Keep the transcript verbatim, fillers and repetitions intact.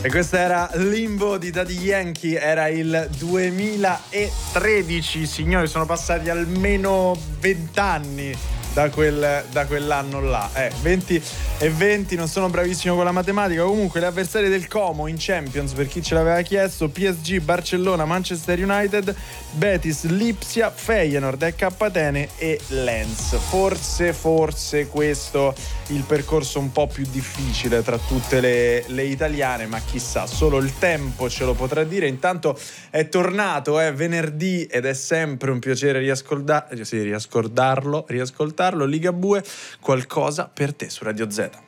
E questo era Limbo di Daddy Yankee, era il duemilatredici, signori, sono passati almeno vent'anni da quel da quell'anno là. Eh, venti e venti, non sono bravissimo con la matematica. Comunque, le avversarie del Como in Champions, per chi ce l'aveva chiesto: P S G, Barcellona, Manchester United, Betis, Lipsia, Feyenoord, E K Atene e Lens. Forse, forse questo il percorso un po' più difficile tra tutte le, le italiane, ma chissà, solo il tempo ce lo potrà dire. Intanto è tornato, è venerdì ed è sempre un piacere riascolta- sì, riascoltarlo, riascoltarlo. Ligabue, qualcosa per te su Radio Z.